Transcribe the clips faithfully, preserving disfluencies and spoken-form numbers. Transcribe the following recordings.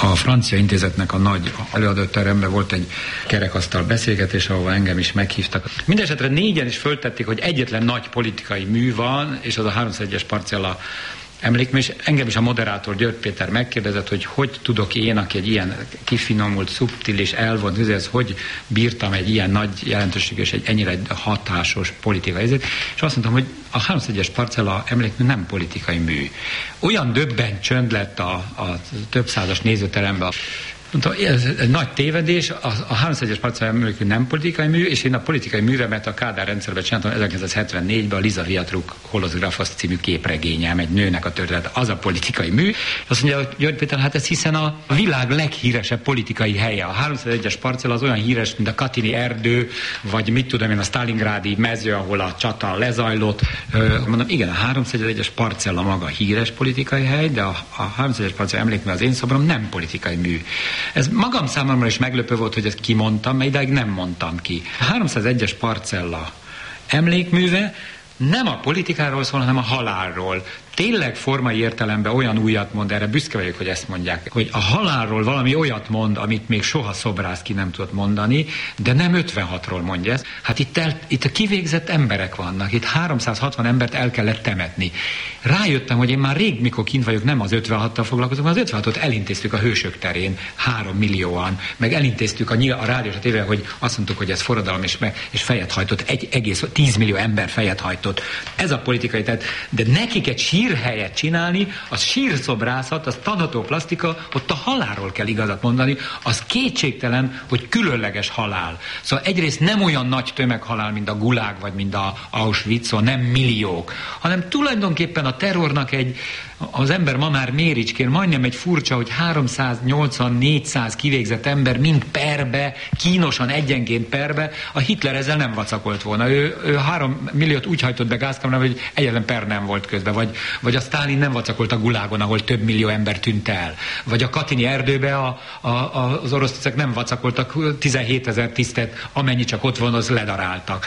A Francia Intézetnek a nagy előadóteremben volt egy kerekasztal beszélgetés, ahol engem is meghívtak. Mindenesetre négyen is föltették, hogy egyetlen nagy politikai mű van, és az a háromszázegyes parcella emlékmű, és engem is a moderátor György Péter megkérdezett, hogy hogy tudok én, aki egy ilyen kifinomult, szubtil és elvont, ez hogy bírtam egy ilyen nagy jelentőség és egy ennyire hatásos politikai ezért, és azt mondtam, hogy a háromszázegyes parcella emlékmű nem politikai mű. Olyan döbben csönd lett a, a több százas nézőteremben. Mondtam, ez egy nagy tévedés, a, a háromszázegyes parcella emlékmű nem politikai mű, és én a politikai művemet a Kádár rendszerben csináltam ezerkilencszázhetvennégyben a Liza Viatruk Holoszgrafos című képregényem, egy nőnek a történet, az a politikai mű. Azt mondja, hogy György Péter, hát ez hiszen a világ leghíresebb politikai helye. A háromszázegyes parcella az olyan híres, mint a Katini erdő, vagy mit tudom én, a Sztálingrádi mező, ahol a csata lezajlott. Mondom, igen, a háromszázegyes parcella maga híres politikai hely, de a, a háromszázegyes parcella emlékmű az én szobrom nem politikai mű. Ez magam számomra is meglepő volt, hogy ezt kimondtam, mert idáig nem mondtam ki. A háromszázegyes parcella emlékműve nem a politikáról szól, hanem a halálról. Tényleg formai értelemben olyan újat mond, erre büszke vagyok, hogy ezt mondják, hogy a halálról valami olyat mond, amit még soha szobrász ki nem tudott mondani, de nem ötvenhatról mondja ezt. Hát itt, el, itt a kivégzett emberek vannak, itt háromszázhatvan embert el kellett temetni. Rájöttem, hogy én már rég, mikor kint vagyok, nem az ötvenhattal foglalkozom, az ötvenhatot elintéztük a Hősök terén, három millióan, meg elintéztük a, a rádiós a tévében, hogy azt mondtuk, hogy ez forradalom és, és fejet hajtott, egy egész tíz millió ember fejet hajtott. Ez a politikai, tehát, de nekik egy sírhelyet csinálni, az sírszobrászat, az tanatoplasztika, ott a halálról kell igazat mondani, az kétségtelen, hogy különleges halál. Szóval egyrészt nem olyan nagy tömeghalál, mint a Gulág, vagy mint a Auschwitz, szóval nem milliók, hanem tulajdonképpen a terrornak egy, az ember ma már méricskén, majdnem egy furcsa, hogy háromszáznyolcvan-négyszáz kivégzett ember mind perbe, kínosan egyenként perbe, a Hitler ezzel nem vacakolt volna. Ő, ő három milliót úgy hajtott be gázkamrába, hogy egyetlen per nem volt közben, vagy, vagy a Sztálin nem vacakolt a Gulágon, ahol több millió ember tűnt el. Vagy a Katini erdőbe a, a, a, az orosz tisztek nem vacakoltak tizenhétezer tisztet, amennyi csak ott van, az ledaráltak.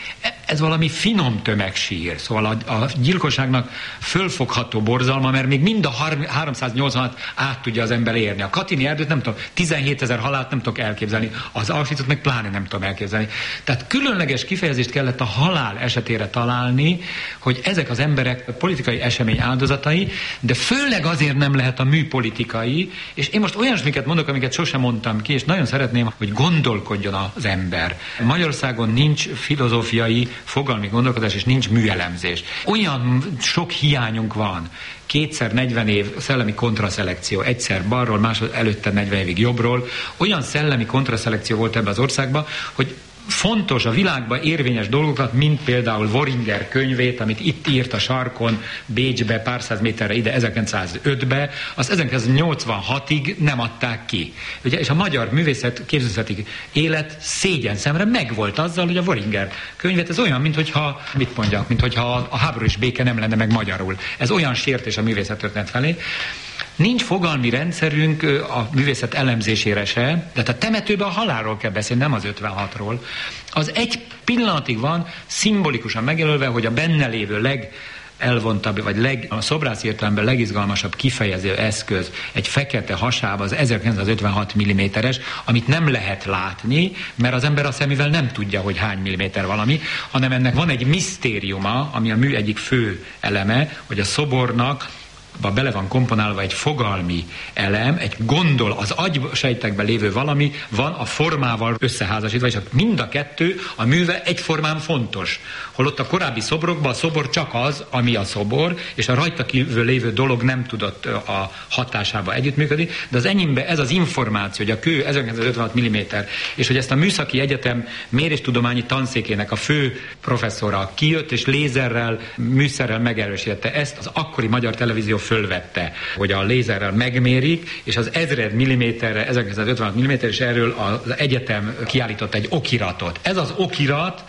Ez valami finom tömegsír, szóval a, a gyilkosságnak fölfogható borzalma, mert még mind a háromszáznyolcvanat át tudja az ember érni. A Katini erdőt nem tudom, tizenhétezer halált nem tudok elképzelni, az Auschwitzot meg pláne nem tudom elképzelni. Tehát különleges kifejezést kellett a halál esetére találni, hogy ezek az emberek politikai esemény áldozatai, de főleg azért nem lehet a műpolitikai, és én most olyasmiket mondok, amiket sosem mondtam ki, és nagyon szeretném, hogy gondolkodjon az ember. Magyarországon nincs filozófiai fogalmi gondolkodás, és nincs műelemzés. Olyan sok hiányunk van. Kétszer negyven év szellemi kontraszelekció, egyszer balról, másod előtte negyven évig jobbról. Olyan szellemi kontraszelekció volt ebben az országban, hogy fontos a világban érvényes dolgokat, mint például Woringer könyvét, amit itt írt a sarkon, Bécsbe, pár száz méterre ide, ezerkilencszázötben, azt ezerkilencszáznyolcvanhatig nem adták ki. Ugye, és a magyar művészet, képzőszeti élet szégyen szemre megvolt azzal, hogy a Woringer könyvet, ez olyan, minthogyha, mit mondjak, minthogyha a háború és béke nem lenne meg magyarul. Ez olyan sértés a művészettörténet felé. Nincs fogalmi rendszerünk a művészet elemzésére se, de a temetőben a halálról kell beszélni, nem az ötvenhatról. Az egy pillanatig van szimbolikusan megjelölve, hogy a benne lévő leg elvontabb, vagy leg, a szobrász értelemben legizgalmasabb kifejező eszköz egy fekete hasába az ezerkilencszázötvenhat milliméteres, amit nem lehet látni, mert az ember a szemével nem tudja, hogy hány milliméter valami, hanem ennek van egy misztériuma, ami a mű egyik fő eleme, hogy a szobornak bele van komponálva egy fogalmi elem, egy gondol, az agysejtekben lévő valami van a formával összeházasítva, és mind a kettő a műve egyformán fontos. Holott a korábbi szobrokban a szobor csak az, ami a szobor, és a rajta kívül lévő dolog nem tudott a hatásába együttműködni, de az enyémben ez az információ, hogy a kő ezerkilencszázötvenhat milliméter, és hogy ezt a Műszaki Egyetem méréstudományi tanszékének a fő professzora kijött, és lézerrel, műszerrel megerősítette ezt, az akkori magyar televízió fölvette, hogy a lézerrel megmérik, és az ezred milliméterre, ezerkilencszázötvenhat milliméter, és erről az egyetem kiállított egy okiratot. Ez az okirat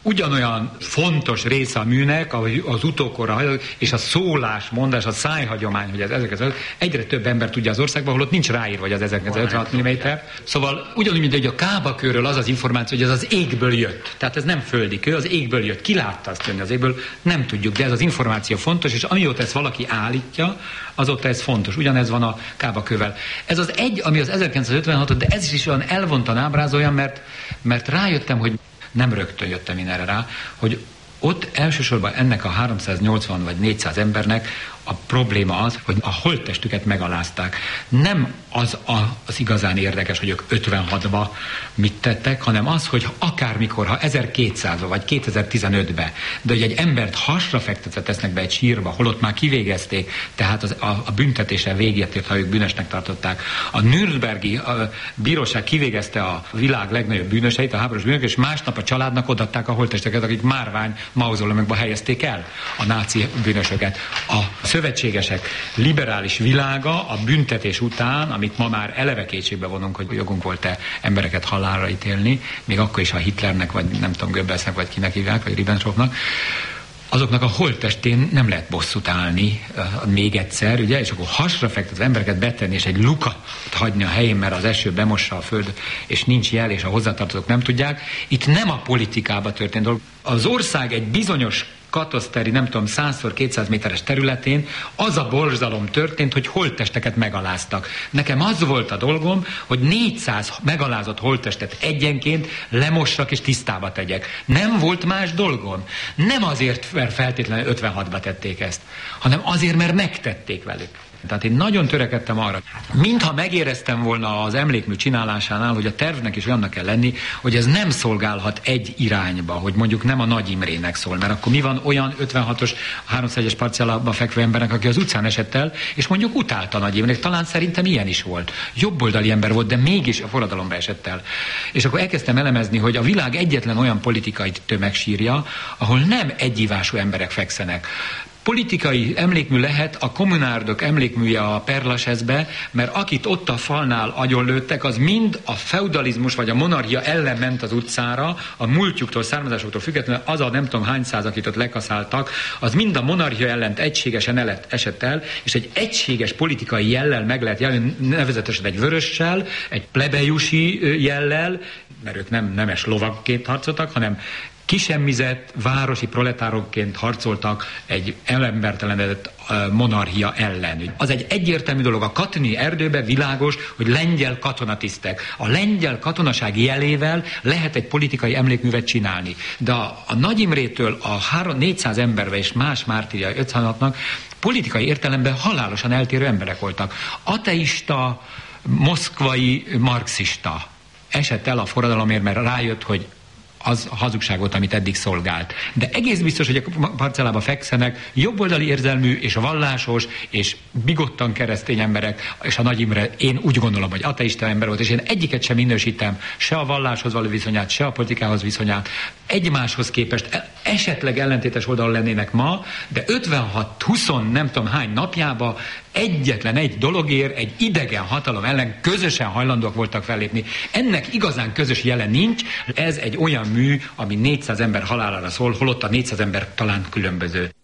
ugyanolyan fontos része a műnek, ahogy az utókorra hajlott, és a szólás, mondás, a szájhagyomány, hogy ez ezeket egyre több ember tudja az országban, holott nincs ráírva, hogy az ezerkilencszázötvenhat milliméter. Szóval ugyanúgy, mint hogy a kábakőről az az információ, hogy ez az égből jött. Tehát ez nem földi kő, az égből jött. Ki látta azt jönni az égből? Nem tudjuk, de ez az információ fontos, és amióta ezt valaki állítja, azóta ez fontos. Ugyanez van a kábakővel. Ez az egy, ami az ezerkilencszázötvenhatot, de ez is olyan elvontan ábrázolja, mert, mert rájöttem, hogy nem rögtön jöttem én erre rá, hogy ott elsősorban ennek a háromszáznyolcvan vagy négyszáz embernek a probléma az, hogy a holttestüket megalázták. Nem az a, az igazán érdekes, hogy ők ötvenhatban mit tettek, hanem az, hogy akármikor, ha ezerkétszázban vagy kétezer-tizenötben, de hogy egy embert hasra fektetve tesznek be egy sírba, holott már kivégezték, tehát az, a, a büntetése végét ért, ha ők bűnösnek tartották. A Nürnbergi a bíróság kivégezte a világ legnagyobb bűnöseit, a háborús bűnöket, és másnap a családnak odaadták a holttesteket, akik márvány mauzóleumokba helyezték el a náci bűnösöket. A szövetségesek liberális világa a büntetés után, amit ma már eleve kétségbe vonunk, hogy jogunk volt-e embereket halálra ítélni, még akkor is, ha Hitlernek, vagy nem tudom, Goebbelsnek, vagy kinek hívják, vagy Ribbentropnak, azoknak a holttestén nem lehet bosszút állni uh, még egyszer, ugye, és akkor hasra fektet az embereket betenni, és egy lukat hagyni a helyén, mert az eső bemossa a föld, és nincs jel, és a hozzátartozók nem tudják. Itt nem a politikába történt dolog. Az ország egy bizonyos kataszteri, nem tudom, százszor kétszáz méteres területén az a borzalom történt, hogy holttesteket megaláztak. Nekem az volt a dolgom, hogy négyszáz megalázott holttestet egyenként lemossak és tisztába tegyek. Nem volt más dolgom. Nem azért, mert feltétlenül ötvenhatba tették ezt, hanem azért, mert megtették velük. Tehát én nagyon törekedtem arra, mintha megéreztem volna az emlékmű csinálásánál, hogy a tervnek is olyannak kell lenni, hogy ez nem szolgálhat egy irányba, hogy mondjuk nem a Nagy Imrének szól, mert akkor mi van olyan ötvenhatos háromszázegyes parcellába fekvő embernek, aki az utcán esett el, és mondjuk utálta Nagy Imrének, talán szerintem ilyen is volt. Jobboldali ember volt, de mégis a forradalomba esett el. És akkor elkezdtem elemezni, hogy a világ egyetlen olyan politikai tömegsírja, ahol nem egyivású emberek fekszenek. Politikai emlékmű lehet a kommunárdok emlékműje a Perlasezbe, mert akit ott a falnál agyonlőttek, az mind a feudalizmus vagy a monarchia ellen ment az utcára, a múltjuktól, származásoktól függetlenül az a nem tudom hány száz, akit ott lekaszáltak, az mind a monarchia ellent egységesen el, esett el, és egy egységes politikai jellel meg lehet jelölni, nevezetesen egy vörössel, egy plebejusi jellel, mert ők nem nemes lovakként harcoltak, hanem kisemmizett városi proletárokként harcoltak egy elembertelenedett monarchia ellen. Az egy egyértelmű dolog. A Katonai erdőben világos, hogy lengyel katonatisztek. A lengyel katonaság jelével lehet egy politikai emlékművet csinálni. De a, a Nagy Imrétől a négyszáz emberbe és más mártírja ötvenhatnak politikai értelemben halálosan eltérő emberek voltak. Ateista, moszkvai marxista esett el a forradalomért, mert rájött, hogy az hazugságot, amit eddig szolgált. De egész biztos, hogy a parcellába fekszenek jobboldali érzelmű és vallásos és bigottan keresztény emberek, és a Nagy Imre, én úgy gondolom, hogy ateista ember volt, és én egyiket sem minősítem, se a valláshoz való viszonyát, se a politikához viszonyát. Egymáshoz képest esetleg ellentétes oldalon lennének ma, de ötvenhat húsz nem tudom hány napjába egyetlen egy dologért, egy idegen hatalom ellen közösen hajlandóak voltak fellépni. Ennek igazán közös jele nincs, ez egy olyan mű, ami négyszáz ember halálára szól, holott a négyszáz ember talán különböző.